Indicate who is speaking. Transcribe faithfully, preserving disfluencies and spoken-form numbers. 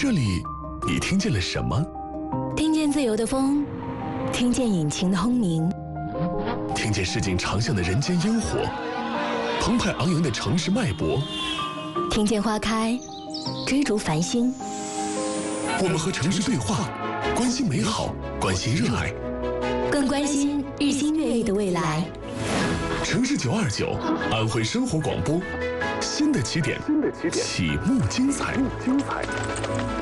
Speaker 1: 这里，你听见了什么？
Speaker 2: 听见自由的风，听见引擎的轰鸣，
Speaker 1: 听见市井长巷的人间烟火，澎湃昂扬的城市脉搏，
Speaker 2: 听见花开，追逐繁星。
Speaker 1: 我们和城市对话，关心美好，关心热爱，
Speaker 2: 更关心日新月异的未来。
Speaker 1: 城市九二九，安徽生活广播，新的起点，启幕精彩。